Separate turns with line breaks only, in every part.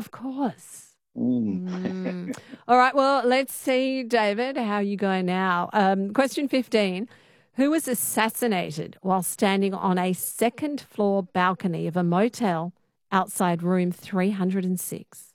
Of course.
Mm.
All right, well, let's see, David, how you go now. Question 15. Who was assassinated while standing on a second-floor balcony of a motel outside room 306?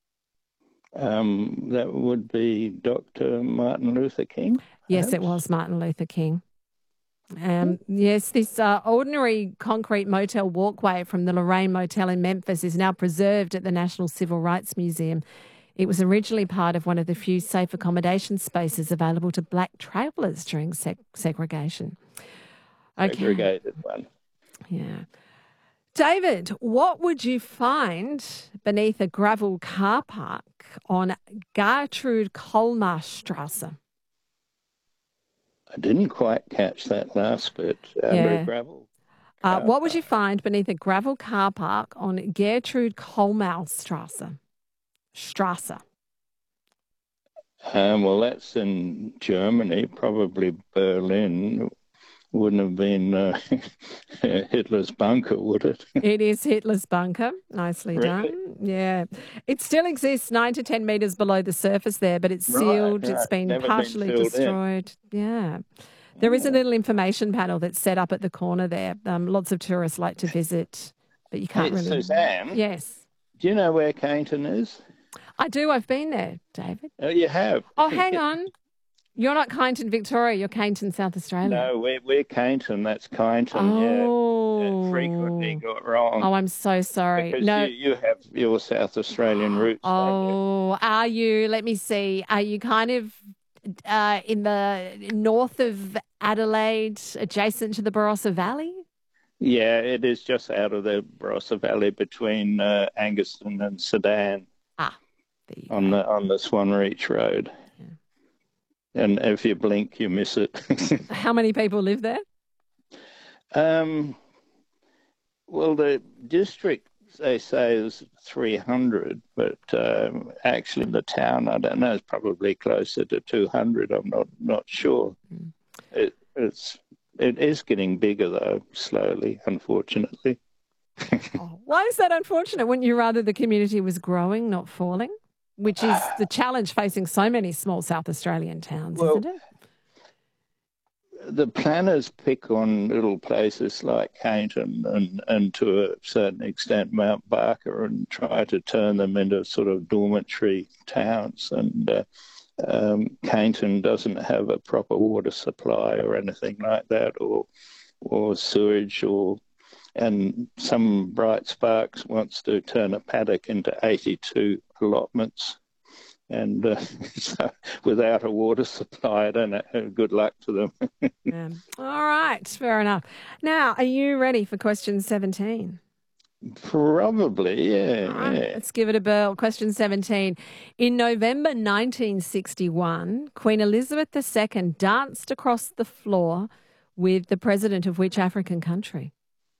That would be Dr. Martin Luther King,
Yes, it
perhaps?
was Martin Luther King. Yes, this ordinary concrete motel walkway from the Lorraine Motel in Memphis is now preserved at the National Civil Rights Museum. It was originally part of one of the few safe accommodation spaces available to black travellers during segregation. Okay,
Segregated one.
yeah. David, what would you find beneath a gravel car park on Gertrude Kolmarstrasse?
I didn't quite catch that last bit. Under a
Yeah.
gravel car
What would you
park.
find beneath a gravel car park on Gertrude Kolmarstrasse? Strasse.
Well, that's in Germany, probably Berlin. Wouldn't have been Hitler's bunker, would it?
It is Hitler's bunker. Nicely
Really?
done. Yeah. It still exists 9 to 10 metres below the surface there, but it's
Right,
sealed. It's
right.
been
Never been
partially
filled in.
destroyed. Yeah. There is a little information panel that's set up at the corner there. Lots of tourists like to visit, but you can't
Hey,
really.
Suzanne,
Yes.
do you know where Cainton is?
I do. I've been there, David.
Oh, you have?
Oh, hang on. You're not Kyneton, Victoria. You're Kyneton, South Australia.
No, we're Cainton. That's Cainton, yeah. Frequently
Oh.
got wrong
Oh, I'm so sorry.
because
No.
you have your South Australian roots, don't you?
Oh, are you? Let me see. Are you kind of in the north of Adelaide, adjacent to the Barossa Valley?
Yeah, it is just out of the Barossa Valley between Angaston and Sedan
Ah, there you
on
go.
the Swan Reach Road. And if you blink, you miss it.
How many people live there?
um, well, the district, they say, is 300, but actually the town, I don't know, is probably closer to 200. I'm not sure.
Mm.
It is getting bigger, though, slowly, unfortunately.
Oh, why is that unfortunate? Wouldn't you rather the community was growing, not falling? Which is the challenge facing so many small South Australian towns,
Well,
isn't it?
the planners pick on little places like Cainton and to a certain extent Mount Barker and try to turn them into sort of dormitory towns. And Cainton doesn't have a proper water supply or anything like that, or sewage, and some bright sparks wants to turn a paddock into 82 allotments. And so without a water supply, I don't know, good luck to them.
Yeah. All right, fair enough. Now, are you ready for question 17?
Probably,
All
yeah,
right,
yeah.
let's give it a whirl. Question 17. In November 1961, Queen Elizabeth II danced across the floor with the president of which African country?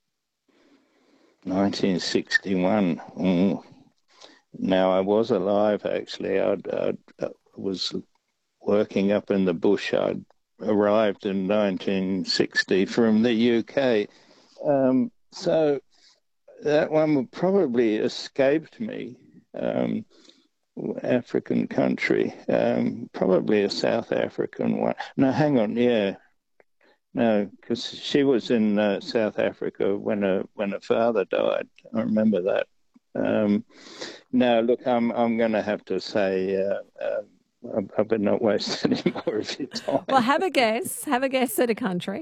1961. Now, I was alive, actually. I was working up in the bush. I'd arrived in 1960 from the UK. So that one would probably escaped me. African country, probably a South African one. No, hang on, yeah. No, because she was in South Africa when her father died. I remember that. No, look, I'm going to have to say I better not waste any more of your
Well,
time.
have a guess. Have a guess at a country.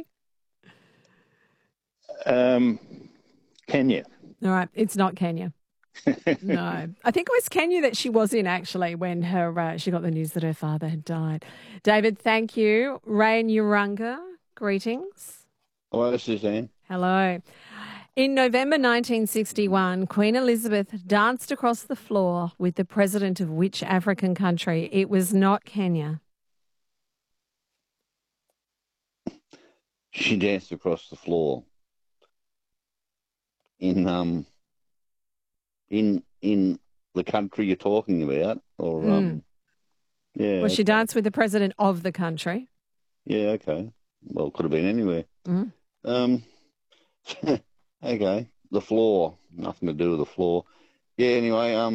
Um, Kenya.
All right, it's not Kenya. No, I think it was Kenya that she was in actually when she got the news that her father had died. David, thank you. Rain Urunga, greetings.
Hello, Suzanne.
Hello. In November 1961, Queen Elizabeth danced across the floor with the president of which African country? It was not Kenya.
She danced across the floor in the country you're talking about, or yeah.
Well, she
Okay.
danced with the president of the country.
Yeah, okay. Well, it could have been anywhere.
Mm.
Okay. The floor, nothing to do with the floor. Yeah. Anyway,